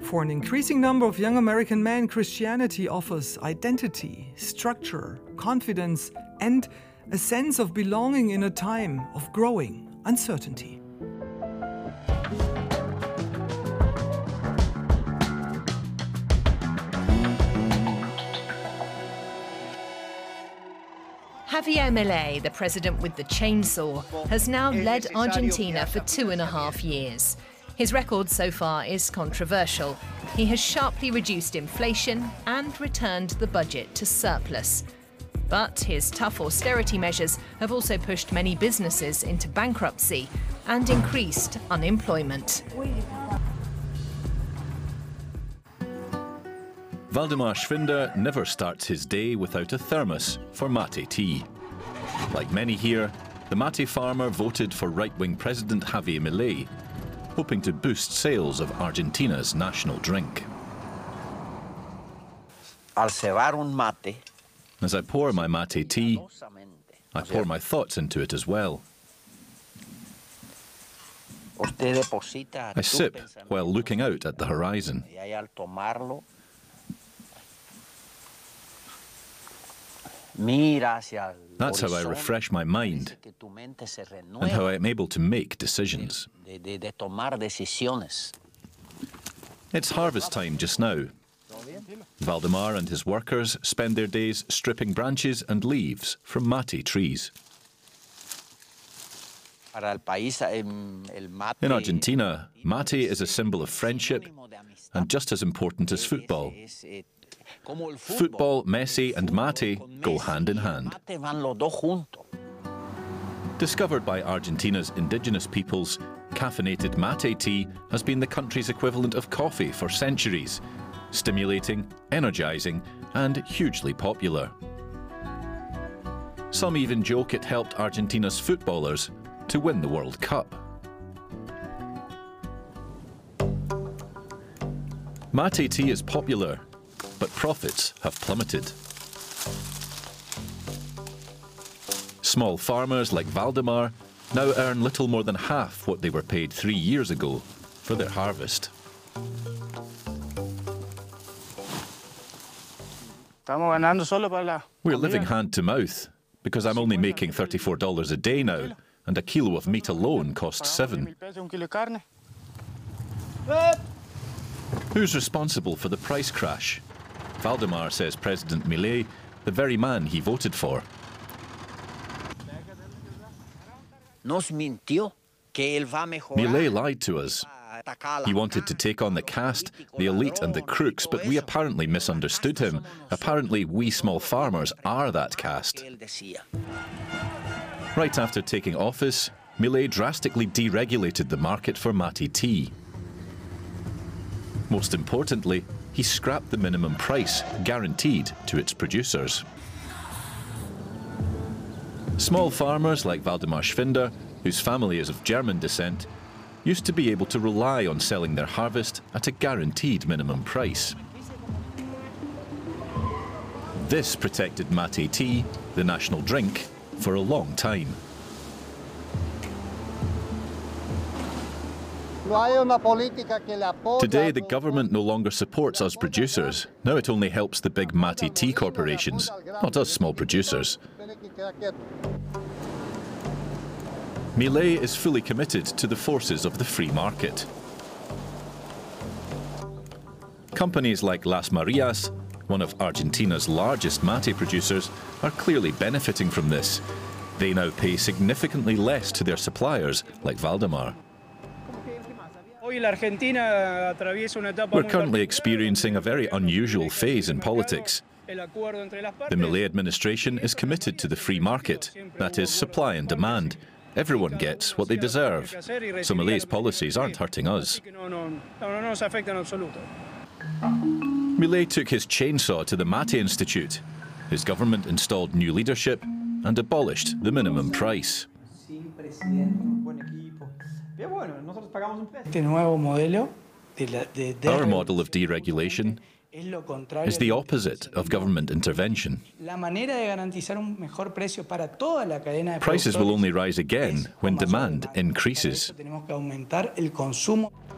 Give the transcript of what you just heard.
For an increasing number of young American men, Christianity offers identity, structure, confidence, and a sense of belonging in a time of growing uncertainty. Javier Milei, the president with the chainsaw, has now led Argentina for 2.5 years. His record so far is controversial. He has sharply reduced inflation and returned the budget to surplus. But his tough austerity measures have also pushed many businesses into bankruptcy and increased unemployment. Waldemar Schwinder never starts his day without a thermos for mate tea. Like many here, the mate farmer voted for right-wing President Javier Milei, hoping to boost sales of Argentina's national drink. As I pour my mate tea, I pour my thoughts into it as well. I sip while looking out at the horizon. That's how I refresh my mind and how I am able to make decisions. It's harvest time just now. Waldemar and his workers spend their days stripping branches and leaves from mate trees. In Argentina, mate is a symbol of friendship and just as important as football. Football, Messi and mate go hand in hand. Discovered by Argentina's indigenous peoples, caffeinated mate tea has been the country's equivalent of coffee for centuries, stimulating, energizing and hugely popular. Some even joke it helped Argentina's footballers to win the World Cup. Mate tea is popular, but profits have plummeted. Small farmers like Waldemar now earn little more than half what they were paid 3 years ago for their harvest. We're living hand to mouth because I'm only making $34 a day now, and a kilo of meat alone costs $7. Who's responsible for the price crash? Waldemar says President Milei, the very man he voted for. Milei lied to us. He wanted to take on the caste, the elite and the crooks, but we apparently misunderstood him. Apparently we small farmers are that caste. Right after taking office, Milei drastically deregulated the market for mate tea. Most importantly, he scrapped the minimum price guaranteed to its producers. Small farmers like Waldemar Schwinder, whose family is of German descent, used to be able to rely on selling their harvest at a guaranteed minimum price. This protected mate tea, the national drink, for a long time. Today, the government no longer supports us producers. Now it only helps the big mate tea corporations, not us small producers. Milei is fully committed to the forces of the free market. Companies like Las Marias, one of Argentina's largest mate producers, are clearly benefiting from this. They now pay significantly less to their suppliers, like Waldemar. We're currently experiencing a very unusual phase in politics. The Milei administration is committed to the free market, that is, supply and demand. Everyone gets what they deserve. So Milei's policies aren't hurting us. Milei took his chainsaw to the Mate Institute. His government installed new leadership and abolished the minimum price. Our model of deregulation is the opposite of government intervention. Prices will only rise again when demand increases.